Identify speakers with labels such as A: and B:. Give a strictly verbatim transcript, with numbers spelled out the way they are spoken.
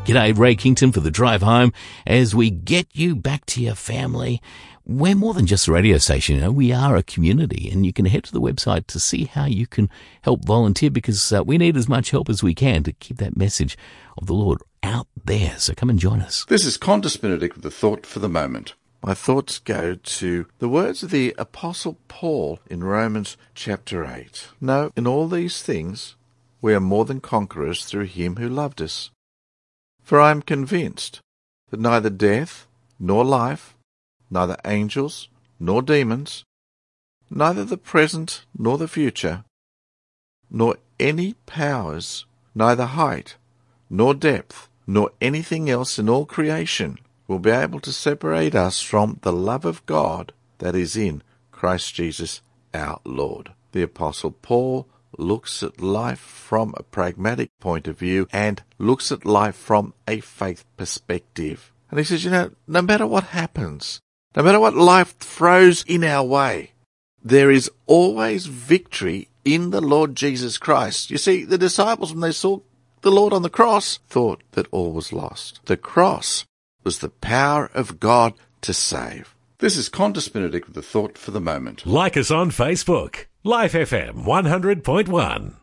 A: G'day, Ray Kington for the drive home as we get you back to your family. We're more than just a radio station, you know, we are a community, and you can head to the website to see how you can help volunteer, because uh, we need as much help as we can to keep that message of the Lord out there. So come and join us.
B: This is Qantas Benedict with a thought for the moment. My thoughts go to the words of the Apostle Paul in Romans chapter eight. No, in all these things we are more than conquerors through him who loved us. For I am convinced that neither death nor life, neither angels nor demons, neither the present nor the future, nor any powers, neither height nor depth, nor anything else in all creation will be able to separate us from the love of God that is in Christ Jesus our Lord. The Apostle Paul looks at life from a pragmatic point of view and looks at life from a faith perspective. And he says, you know, no matter what happens, no matter what life throws in our way, there is always victory in the Lord Jesus Christ. You see, the disciples, when they saw the Lord on the cross, thought that all was lost. The cross was the power of God to save. This is Qantas Benedict with a thought for the moment.
C: Like us on Facebook. Life F M one hundred point one.